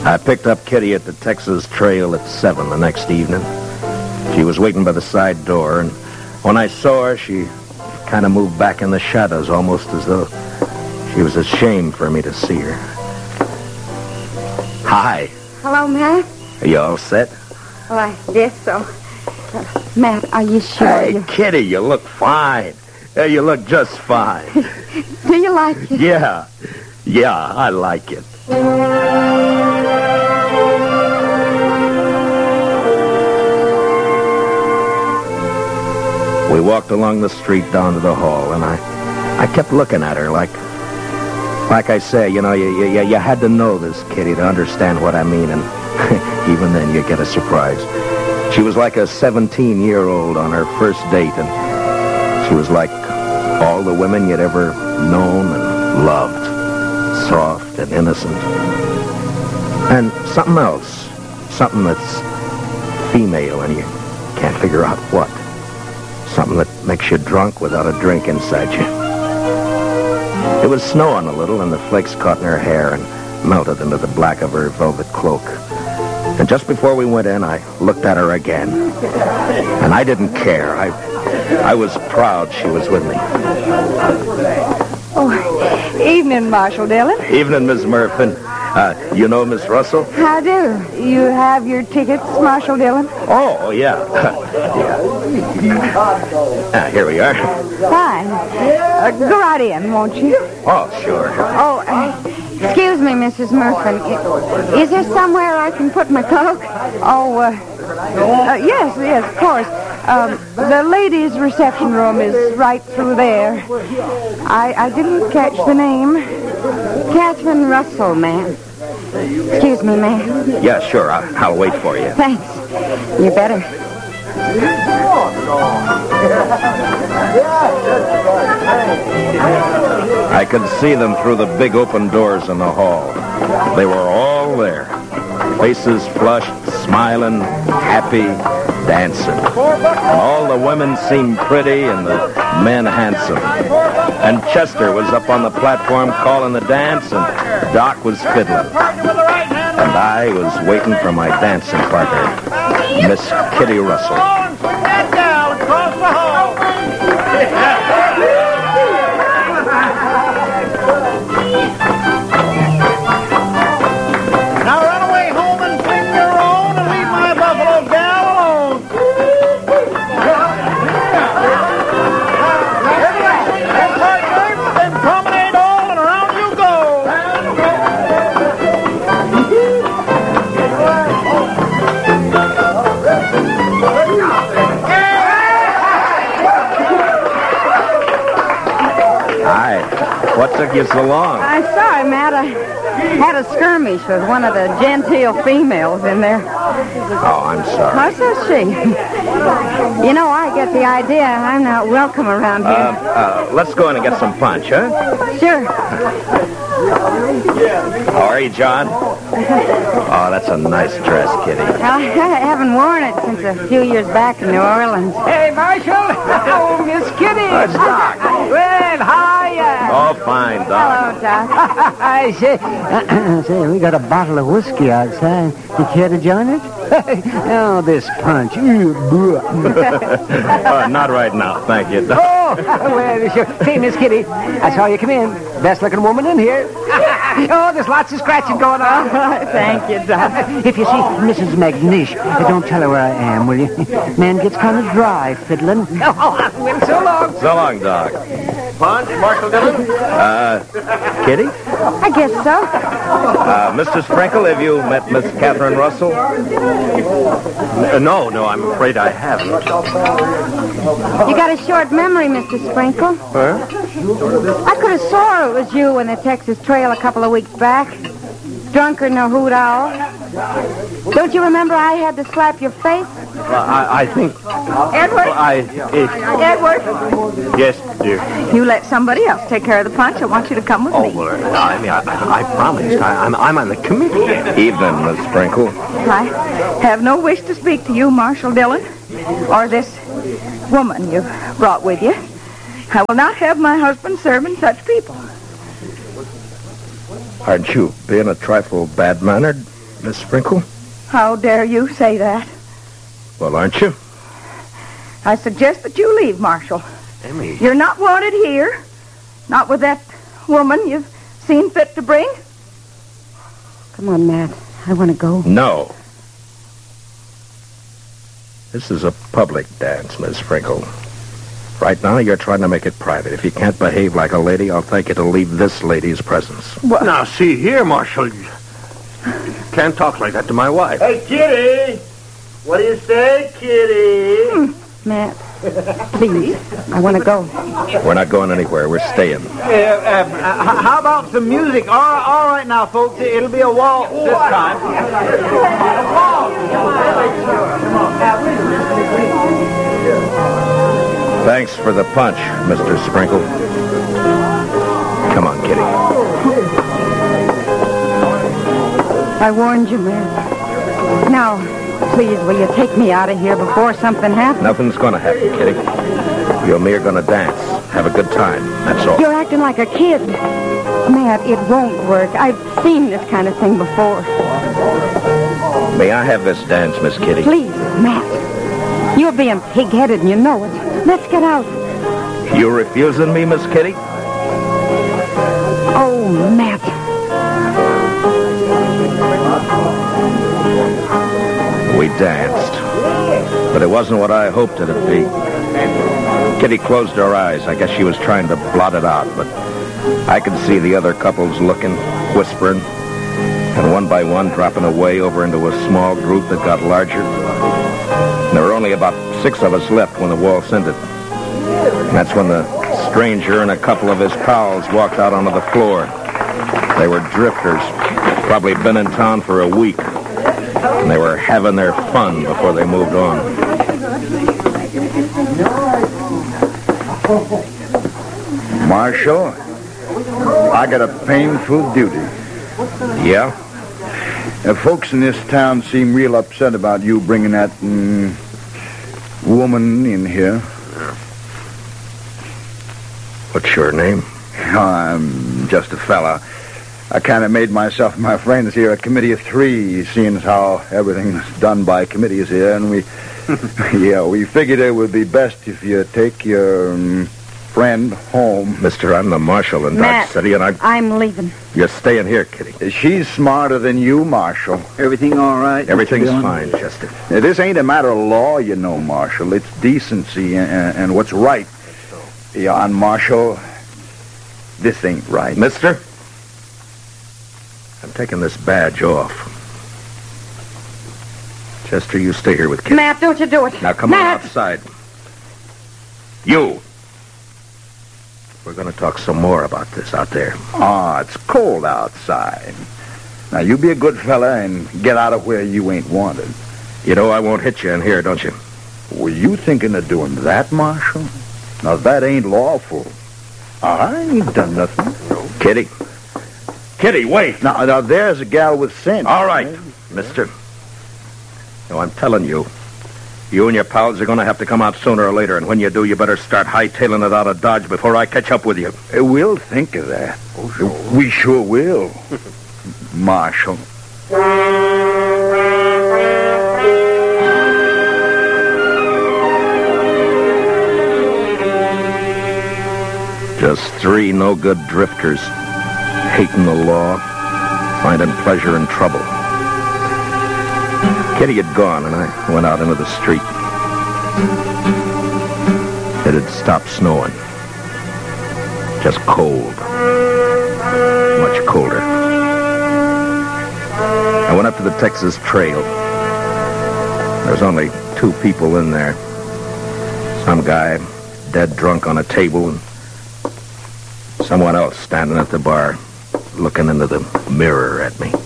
I picked up Kitty at the Texas Trail at 7 the next evening. She was waiting by the side door, and when I saw her, she kind of moved back in the shadows, almost as though she was ashamed for me to see her. Hi. Hello, Matt. Are you all set? Well, I guess so. Matt, are you sure? Hey, Kitty, you look fine. You look just fine. Do you like it? Yeah, I like it. We walked along the street down to the hall, and I kept looking at her like I say, you had to know this, Kitty, to understand what I mean, and even then you get a surprise. She was like a 17-year-old on her first date, and she was like all the women you'd ever known and loved, soft and innocent. And something else, something that's female, and you can't figure out what. Something that makes you drunk without a drink inside you. It was snowing a little, and the flakes caught in her hair and melted into the black of her velvet cloak. And just before we went in, I looked at her again. And I didn't care. I was proud she was with me. Oh, evening, Marshal Dillon. Evening, Miss Murphy. You know Miss Russell? How do? You have your tickets, Marshal Dillon? Oh, yeah. Here we are. Fine. Go right in, won't you? Oh, sure. Oh, excuse me, Mrs. Murphy. Is there somewhere I can put my cloak? Oh, yes, of course. The ladies' reception room is right through there. I didn't catch the name. Catherine Russell, ma'am. Excuse me, ma'am. Yeah, sure. I'll wait for you. Thanks. You better. I could see them through the big open doors in the hall. They were all there. Faces flushed, smiling, happy, dancing. And all the women seemed pretty and the men handsome. And Chester was up on the platform calling the dance, and Doc was fiddling. And I was waiting for my dancing partner, Miss Kitty Russell. Now run away home and sing your own and leave my buffalo gal alone. Then promenade all and around you go. Hi. What took you so long? I'm sorry, Matt. I had a skirmish with one of the genteel females in there. Oh, I'm sorry. How says she? You know, I get the idea I'm not welcome around here. Let's go in and get some punch, huh? Sure. How are you, John? Oh, that's a nice dress, Kitty. I haven't worn it since a few years back in New Orleans. Hey, Marshal. Oh, Miss Kitty. It's Doc. Well, hiya. Oh, fine, Doc. Hello, Doc. I say, we got a bottle of whiskey outside. You care to join us? Oh, this punch. Not right now, thank you, Doc. Oh, well, sure. Hey, Miss Kitty, I saw you come in. Best looking woman in here. Oh, there's lots of scratching going on. Thank you, Doc. If you see Mrs. McNish, don't tell her where I am, will you? Man gets kind of dry fiddling. Oh, well, so long. So long, Doc. Punch, Marshal Dillon. Kitty? I guess so. Mr. Sprinkle, have you met Miss Catherine Russell? No, I'm afraid I haven't. You got a short memory, Mr. Sprinkle. Huh? I could have swore it was you in the Texas Trail a couple of weeks back. Drunker than a hoot owl. Don't you remember I had to slap your face? I think... Edward? Edward? Yes, dear. You let somebody else take care of the punch. I want you to come with me. Well, I promised. I'm on the committee. Evening, Miss Sprinkle. I have no wish to speak to you, Marshal Dillon, or this woman you brought with you. I will not have my husband serving such people. Aren't you being a trifle bad-mannered, Miss Sprinkle? How dare you say that? Well, aren't you? I suggest that you leave, Marshal. Emmy. You're not wanted here. Not with that woman you've seen fit to bring. Come on, Matt. I want to go. No. This is a public dance, Miss Sprinkle. Right now, you're trying to make it private. If you can't behave like a lady, I'll thank you to leave this lady's presence. What? Now, see here, Marshal. You can't talk like that to my wife. Hey, Kitty! What do you say, Kitty? Matt, please. I want to go. We're not going anywhere. We're staying. How about some music? All right now, folks. It'll be a waltz this time. Thanks for the punch, Mr. Sprinkle. Come on, Kitty. I warned you, Matt. Now, please, will you take me out of here before something happens? Nothing's going to happen, Kitty. You and me are going to dance. Have a good time. That's all. You're acting like a kid. Matt, it won't work. I've seen this kind of thing before. May I have this dance, Miss Kitty? Please, Matt. You're being pig-headed and you know it. Let's get out. You refusing me, Miss Kitty? Oh, Matt. We danced. But it wasn't what I hoped it'd be. Kitty closed her eyes. I guess she was trying to blot it out, but I could see the other couples looking, whispering, and one by one dropping away over into a small group that got larger. There were only about 6 of us left when the waltz ended. And that's when the stranger and a couple of his pals walked out onto the floor. They were drifters, probably been in town for a week. And they were having their fun before they moved on. Marshal, I got a painful duty. Yeah? Folks in this town seem real upset about you bringing that woman in here. What's your name? I'm just a fella. I kind of made myself and my friends here a committee of 3, seeing as how everything's done by committees here, and we figured it would be best if you take your friend home. Mister, I'm the marshal in Matt, Dodge City, and I'm leaving. You're staying here, Kitty. She's smarter than you, Marshal. Everything all right? Everything's fine, Chester. Now, this ain't a matter of law, you know, Marshal. It's decency and what's right. Yeah, and Marshal, this ain't right. Mister, I'm taking this badge off. Chester, you stay here with Kitty. Matt, don't you do it. Now come on Matt. outside. You. We're going to talk some more about this out there. It's cold outside. Now, you be a good fella and get out of where you ain't wanted. You know I won't hit you in here, don't you? Were you thinking of doing that, Marshal? Now, that ain't lawful. I ain't done nothing. Kitty. Kitty, wait. Now, there's a gal with sense. All right, mister. No, I'm telling you. You and your pals are going to have to come out sooner or later, and when you do, you better start hightailing it out of Dodge before I catch up with you. We'll think of that. Oh, sure. We sure will. Marshal. Just 3 no-good drifters, hating the law, finding pleasure in trouble. Kitty had gone, and I went out into the street. It had stopped snowing. Just cold. Much colder. I went up to the Texas Trail. There's only 2 people in there. Some guy dead drunk on a table, and someone else standing at the bar looking into the mirror at me.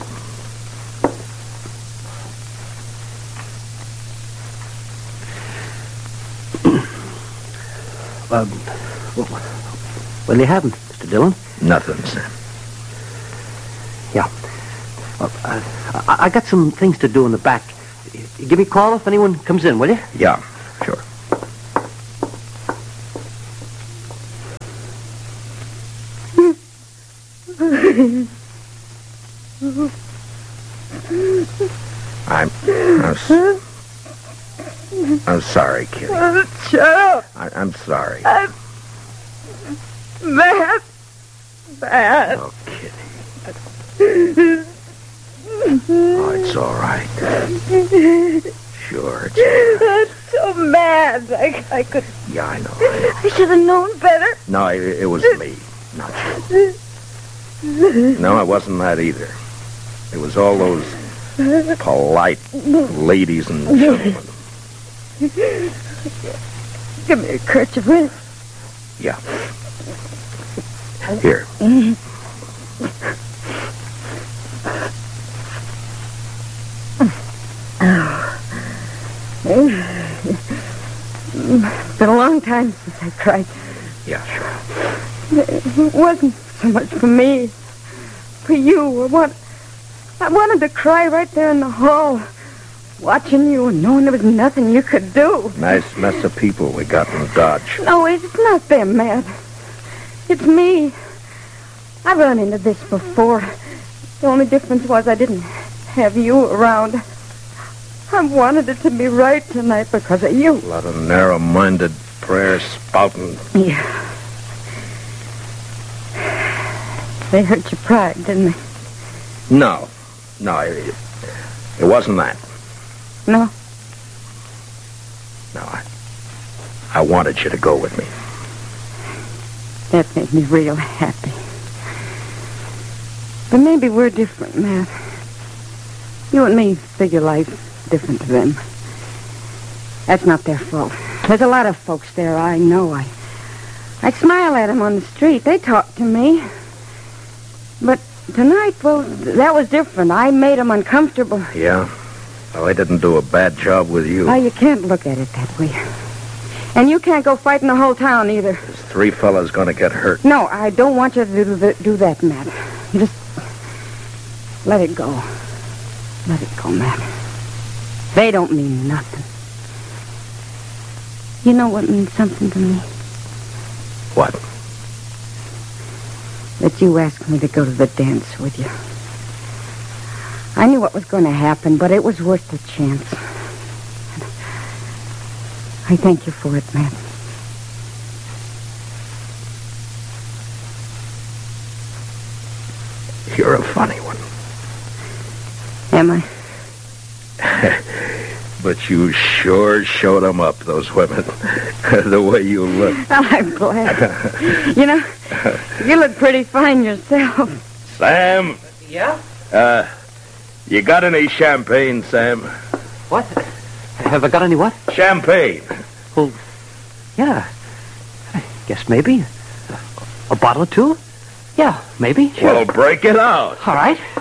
What do you have, Mr. Dillon? Nothing, Sam. Yeah. Well, I got some things to do in the back. Give me a call if anyone comes in, will you? Yeah, sure. I'm sorry, Kitty. Shut up. I'm sorry. Bad. Oh, Kitty. Oh, it's all right. Sure, it's all right. I'm so mad. I could... Yeah, I know. I should have known better. No, it was me, not you. No, it wasn't that either. It was all those polite ladies and gentlemen. Give me a kerchief, will you? Yeah. Here. It's been a long time since I cried. Yeah, sure. It wasn't so much for me. For you. I wanted to cry right there in the hall. Watching you and knowing there was nothing you could do. Nice mess of people we got in Dodge. No, it's not them, Matt. It's me. I've run into this before. The only difference was I didn't have you around. I wanted it to be right tonight because of you. A lot of narrow-minded prayer spouting. Yeah. They hurt your pride, didn't they? No, it wasn't that. No? No, I wanted you to go with me. That made me real happy. But maybe we're different, Matt. You and me figure life different to them. That's not their fault. There's a lot of folks there I know. I smile at them on the street. They talk to me. But tonight, well, that was different. I made them uncomfortable. Yeah? Well, I didn't do a bad job with you. Oh, you can't look at it that way. And you can't go fighting the whole town either. There's 3 fellas going to get hurt. No, I don't want you to do that, Matt. You just let it go. Let it go, Matt. They don't mean nothing. You know what means something to me? What? That you asked me to go to the dance with you. I knew what was going to happen, but it was worth the chance. I thank you for it, Matt. You're a funny one. Am I? But you sure showed them up, those women. The way you look. Oh, I'm glad. You know, you look pretty fine yourself. Sam? Yeah? You got any champagne, Sam? What? Have I got any what? Champagne. Well, yeah. I guess maybe. A bottle or two? Yeah, maybe. Sure. Well, break it out. All right.